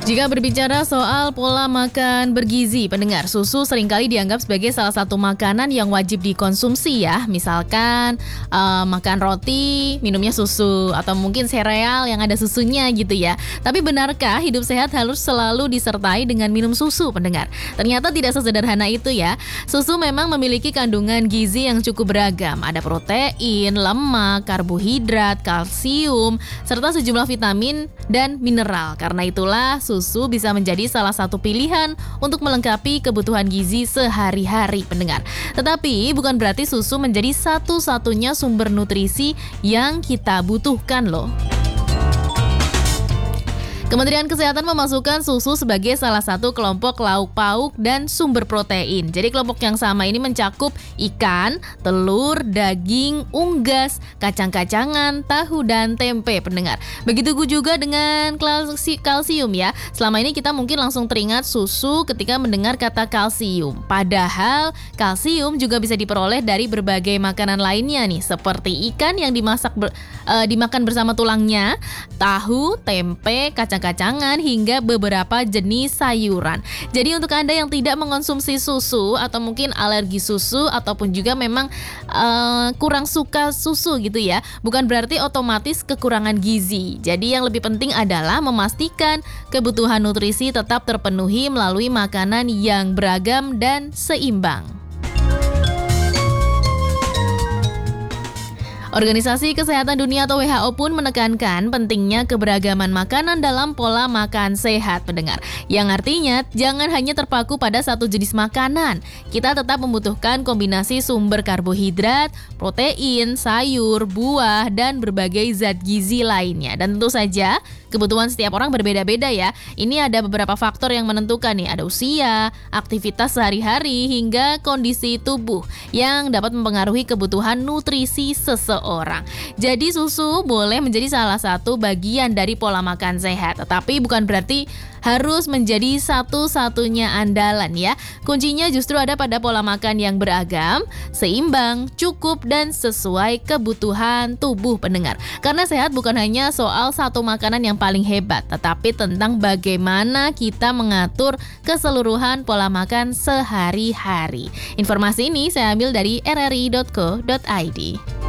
Jika berbicara soal pola makan bergizi, pendengar, susu seringkali dianggap sebagai salah satu makanan yang wajib dikonsumsi ya. Misalkan makan roti, minumnya susu, atau mungkin sereal yang ada susunya gitu ya. Tapi benarkah hidup sehat harus selalu disertai dengan minum susu, pendengar? Ternyata tidak sesederhana itu ya. Susu memang memiliki kandungan gizi yang cukup beragam. Ada protein, lemak, karbohidrat, kalsium, serta sejumlah vitamin dan mineral. Karena itulah susu bisa menjadi salah satu pilihan untuk melengkapi kebutuhan gizi sehari-hari, pendengar. Tetapi bukan berarti susu menjadi satu-satunya sumber nutrisi yang kita butuhkan loh. Kementerian Kesehatan memasukkan susu sebagai salah satu kelompok lauk pauk dan sumber protein. Jadi kelompok yang sama ini mencakup ikan, telur, daging, unggas, kacang-kacangan, tahu, dan tempe, pendengar. Begitu juga dengan kalsium ya. Selama ini kita mungkin langsung teringat susu ketika mendengar kata kalsium. Padahal kalsium juga bisa diperoleh dari berbagai makanan lainnya nih, seperti ikan yang dimakan bersama tulangnya, tahu, tempe, kacang-kacangan, hingga beberapa jenis sayuran. Jadi untuk Anda yang tidak mengonsumsi susu atau mungkin alergi susu ataupun juga memang kurang suka susu gitu ya, bukan berarti otomatis kekurangan gizi. Jadi yang lebih penting adalah memastikan kebutuhan nutrisi tetap terpenuhi melalui makanan yang beragam dan seimbang. Organisasi Kesehatan Dunia atau WHO pun menekankan pentingnya keberagaman makanan dalam pola makan sehat, pendengar. Yang artinya jangan hanya terpaku pada satu jenis makanan. Kita tetap membutuhkan kombinasi sumber karbohidrat, protein, sayur, buah, dan berbagai zat gizi lainnya. Dan tentu saja kebutuhan setiap orang berbeda-beda ya. Ini ada beberapa faktor yang menentukan nih. Ada usia, aktivitas sehari-hari, hingga kondisi tubuh yang dapat mempengaruhi kebutuhan nutrisi seseorang. Jadi susu boleh menjadi salah satu bagian dari pola makan sehat, tetapi bukan berarti harus menjadi satu-satunya andalan ya. Kuncinya justru ada pada pola makan yang beragam, seimbang, cukup, dan sesuai kebutuhan tubuh, pendengar. Karena sehat bukan hanya soal satu makanan yang paling hebat, tetapi tentang bagaimana kita mengatur keseluruhan pola makan sehari-hari. Informasi ini saya ambil dari rri.co.id.